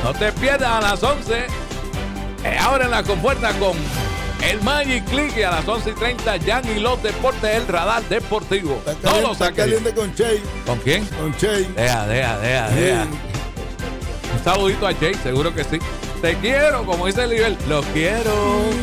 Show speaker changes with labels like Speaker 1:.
Speaker 1: No te pierdas a las 11. Ahora en la compuerta con el Magic Click y a las 11:30 Jan y los deportes, el radar deportivo.
Speaker 2: Está caliente con Che.
Speaker 1: ¿Con quién?
Speaker 2: Con Che.
Speaker 1: Deja. Un saludito a Jay, seguro que sí. Te quiero, como dice el nivel. Los quiero.